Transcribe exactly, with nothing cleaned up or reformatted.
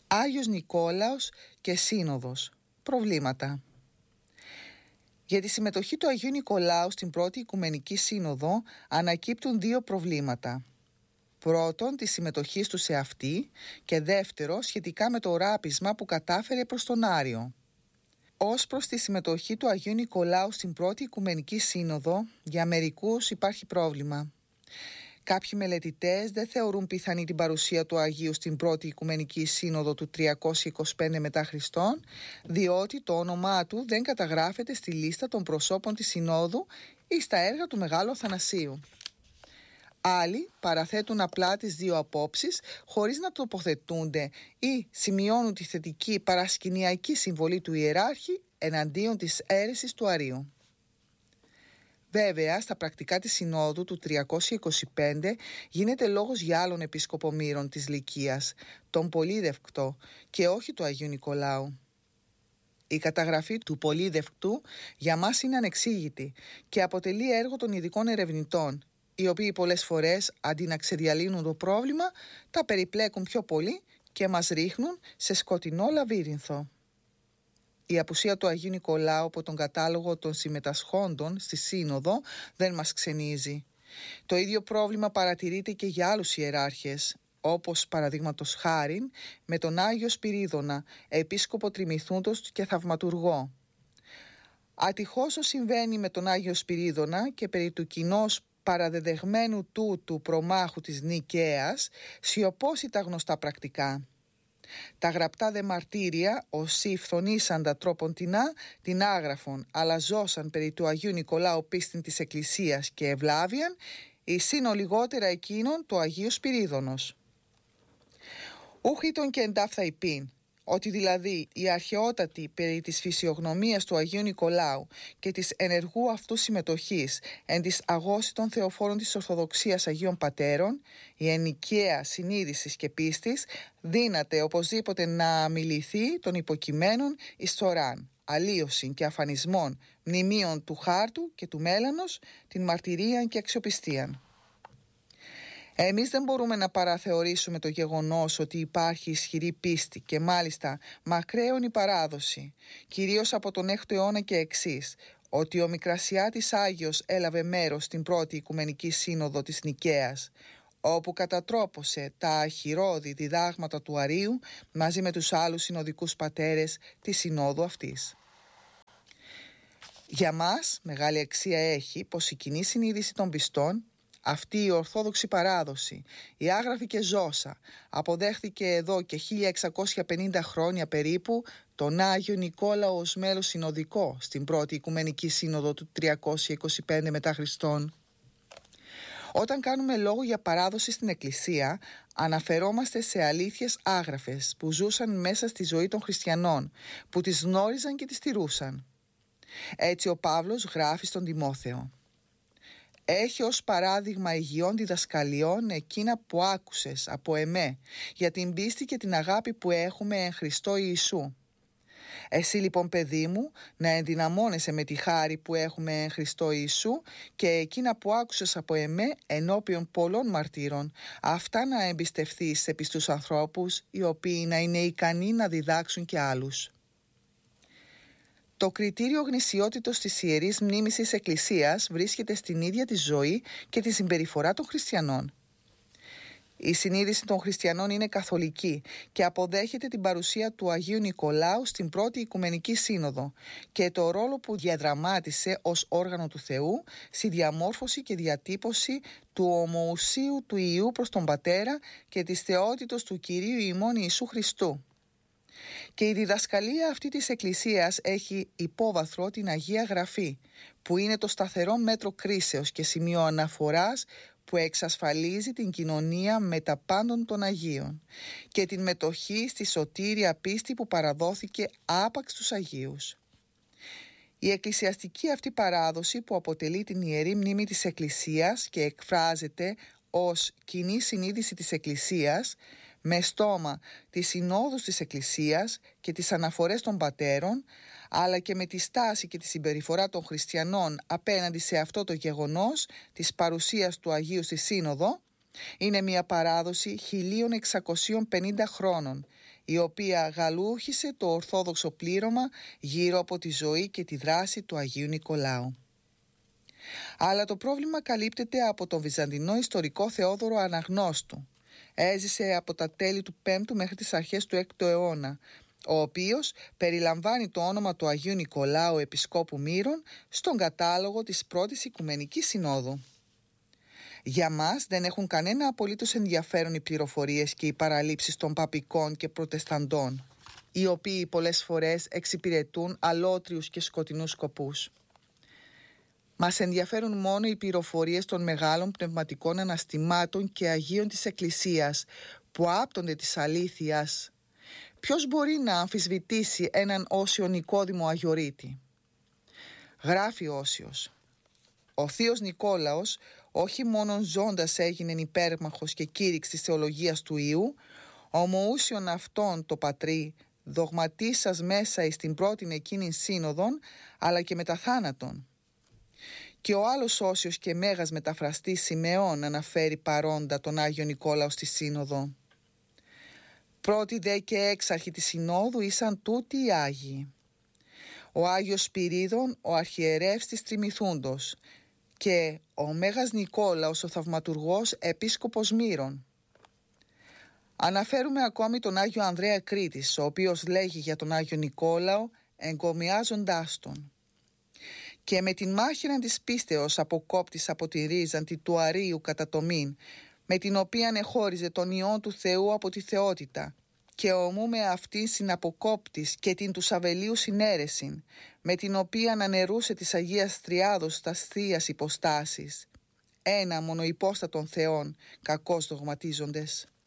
Άγιος Νικόλαος και Σύνοδος. Προβλήματα. Για τη συμμετοχή του Αγίου Νικολάου στην πρώτη Οικουμενική Σύνοδο ανακύπτουν δύο προβλήματα. Πρώτον, τη συμμετοχή του σε αυτή, και δεύτερο, σχετικά με το ράπισμα που κατάφερε προς τον Άριο. Ως προς τη συμμετοχή του Αγίου Νικολάου στην πρώτη Οικουμενική Σύνοδο, για μερικούς υπάρχει πρόβλημα. Κάποιοι μελετητές δεν θεωρούν πιθανή την παρουσία του Αγίου στην πρώτη Οικουμενική Σύνοδο του τριακόσια είκοσι πέντε μετά Χριστόν, διότι το όνομά του δεν καταγράφεται στη λίστα των προσώπων της Συνόδου ή στα έργα του Μεγάλου Αθανασίου. Άλλοι παραθέτουν απλά τις δύο απόψεις χωρίς να τοποθετούνται ή σημειώνουν τη θετική παρασκηνιακή συμβολή του ιεράρχη εναντίον της αίρεσης του Αρείου. Βέβαια, στα πρακτικά της Συνόδου του τριακόσια είκοσι πέντε γίνεται λόγος για άλλον επίσκοπο Μύρον της Λυκίας, τον Πολύδευκτο, και όχι του Αγίου Νικολάου. Η καταγραφή του Πολύδευκτου για μας είναι ανεξήγητη και αποτελεί έργο των ειδικών ερευνητών, οι οποίοι πολλές φορές, αντί να ξεδιαλύνουν το πρόβλημα, τα περιπλέκουν πιο πολύ και μας ρίχνουν σε σκοτεινό λαβύρινθο. Η απουσία του Αγίου Νικολάου από τον κατάλογο των συμμετασχόντων στη Σύνοδο δεν μας ξενίζει. Το ίδιο πρόβλημα παρατηρείται και για άλλους ιεράρχες, όπως παραδείγματος χάριν με τον Άγιο Σπυρίδωνα, επίσκοπο Τριμηθούντος και θαυματουργό. Ατυχώς όσο συμβαίνει με τον Άγιο Σπυρίδωνα και περί του κοινώς παραδεδεγμένου τούτου προμάχου της Νικαίας, σιωπώσει τα γνωστά πρακτικά. Τα γραπτά δε μαρτύρια όσοι φθονήσαντα τρόποντινά την άγραφον, αλλά ζώσαν περί του Αγίου Νικολάου πίστην της Εκκλησίας και ευλάβιαν, εισήνω λιγότερα εκείνον του Αγίου Σπυρίδωνος. Ούχητον και εντάφθα υπήν, ότι δηλαδή η αρχαιότατη περί της φυσιογνωμίας του Αγίου Νικολάου και της ενεργού αυτού συμμετοχής εν της αγώση των θεοφόρων της Ορθοδοξίας Αγίων Πατέρων, η ενοικαία συνείδησης και πίστης, δύναται οπωσδήποτε να αμιληθεί των υποκειμένων εις θωράν, αλλίωσιν και αφανισμών, μνημείων του χάρτου και του μέλανος, την μαρτυρίαν και αξιοπιστίαν. Εμείς δεν μπορούμε να παραθεωρήσουμε το γεγονός ότι υπάρχει ισχυρή πίστη και μάλιστα μακραίωνη παράδοση, κυρίως από τον έκτο αιώνα και εξής, ότι ο Μικρασιάτης Άγιος έλαβε μέρος στην πρώτη Οικουμενική Σύνοδο της Νικαίας, όπου κατατρόπωσε τα αχυρώδη διδάγματα του Αρείου μαζί με τους άλλους συνοδικούς πατέρες της Συνόδου αυτής. Για μας μεγάλη αξία έχει πως η κοινή συνείδηση των πιστών, αυτή η ορθόδοξη παράδοση, η άγραφη και ζώσα, αποδέχθηκε εδώ και χίλια εξακόσια πενήντα χρόνια περίπου τον Άγιο Νικόλαο ως μέλος συνοδικό στην πρώτη Οικουμενική Σύνοδο του τριακόσια είκοσι πέντε μετά Χριστόν. Όταν κάνουμε λόγο για παράδοση στην Εκκλησία, αναφερόμαστε σε αλήθειες άγραφες που ζούσαν μέσα στη ζωή των χριστιανών, που τις γνώριζαν και τις τηρούσαν. Έτσι ο Παύλος γράφει στον Τιμόθεο: «Έχει ως παράδειγμα υγιών διδασκαλιών εκείνα που άκουσες από εμέ, για την πίστη και την αγάπη που έχουμε εν Χριστώ Ιησού. Εσύ λοιπόν, παιδί μου, να ενδυναμώνεσαι με τη χάρη που έχουμε εν Χριστώ Ιησού και εκείνα που άκουσες από εμέ ενώπιον πολλών μαρτύρων, αυτά να εμπιστευθείς σε πιστούς ανθρώπους, οι οποίοι να είναι ικανοί να διδάξουν και άλλους». Το κριτήριο γνησιότητος της Ιερής Μνήμης της Εκκλησίας βρίσκεται στην ίδια τη ζωή και τη συμπεριφορά των χριστιανών. Η συνείδηση των χριστιανών είναι καθολική και αποδέχεται την παρουσία του Αγίου Νικολάου στην πρώτη Οικουμενική Σύνοδο και το ρόλο που διαδραμάτισε ως όργανο του Θεού στη διαμόρφωση και διατύπωση του ομοουσίου του Υιού προς τον Πατέρα και της θεότητος του Κυρίου ημών Ιησού Χριστού. Και η διδασκαλία αυτή της Εκκλησίας έχει υπόβαθρο την Αγία Γραφή, που είναι το σταθερό μέτρο κρίσεως και σημείο αναφοράς που εξασφαλίζει την κοινωνία με τα πάντων των Αγίων και την μετοχή στη σωτήρια πίστη που παραδόθηκε άπαξ τους Αγίους. Η εκκλησιαστική αυτή παράδοση, που αποτελεί την Ιερή Μνήμη της Εκκλησίας και εκφράζεται ως κοινή συνείδηση της Εκκλησίας, με στόμα τις συνόδους της Εκκλησίας και τις αναφορές των πατέρων, αλλά και με τη στάση και τη συμπεριφορά των χριστιανών απέναντι σε αυτό το γεγονός της παρουσίας του Αγίου στη Σύνοδο, είναι μια παράδοση χίλια εξακοσίων πενήντα χρόνων, η οποία γαλούχησε το ορθόδοξο πλήρωμα γύρω από τη ζωή και τη δράση του Αγίου Νικολάου. Αλλά το πρόβλημα καλύπτεται από τον βυζαντινό ιστορικό Θεόδωρο Αναγνώστου. Έζησε από τα τέλη του πέμπτου μέχρι τις αρχές του έκτου αιώνα, ο οποίος περιλαμβάνει το όνομα του Αγίου Νικολάου Επισκόπου Μύρων στον κατάλογο της πρώτης Οικουμενικής Συνόδου. Για μας δεν έχουν κανένα απολύτως ενδιαφέρον οι πληροφορίες και οι παραλήψεις των παπικών και προτεσταντών, οι οποίοι πολλές φορές εξυπηρετούν αλότριους και σκοτεινούς σκοπούς. Μας ενδιαφέρουν μόνο οι πληροφορίες των μεγάλων πνευματικών αναστημάτων και Αγίων της Εκκλησίας που άπτονται της αλήθειας. Ποιος μπορεί να αμφισβητήσει έναν Όσιο Νικόδημο Αγιορείτη? Γράφει Όσιος: ο θείος Νικόλαος όχι μόνον ζώντας έγινε υπέρμαχος και κήρυξ της θεολογίας του Ιού, ομοούσιον αυτόν το πατρί δογματίσας μέσα εις την πρώτην εκείνην σύνοδον, αλλά και μετά θάνατον. Και ο άλλος Όσιος και μέγας μεταφραστής Σιμεών αναφέρει παρόντα τον Άγιο Νικόλαο στη σύνοδο. Πρώτη δε και έξαρχη της συνόδου ήσαν τούτοι οι Άγιοι. Ο Άγιος Σπυρίδων, ο αρχιερεύς της Τριμηθούντος, και ο Μέγας Νικόλαος, ο θαυματουργός επίσκοπος Μύρων. Αναφέρουμε ακόμη τον Άγιο Ανδρέα Κρήτης, ο οποίος λέγει για τον Άγιο Νικόλαο εγκομιάζοντάς τον. Και με την μάχαιραν της πίστεως αποκόπτης από τη ρίζαντη του αρείου κατατομήν, με την οποία εχώριζε τον Υιόν του Θεού από τη θεότητα, και ομού με αυτήν συναποκόπτης και την του Σαβελίου συνέρεσιν, με την οποία ανανερούσε της Αγίας Τριάδος τας θείας υποστάσεις, ένα μονοϊπόστατον Θεών, κακώς δογματίζοντες.